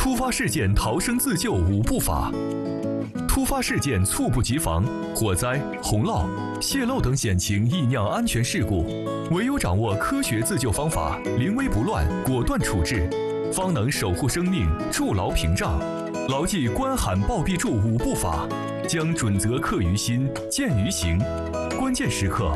突发事件逃生自救5步法。突发事件猝不及防，火灾、洪涝、泄漏等险情易酿安全事故，唯有掌握科学自救方法，临危不乱，果断处置，方能守护生命，筑牢屏障。牢记关喊报必助5步法，将准则刻于心，践于行。关键时刻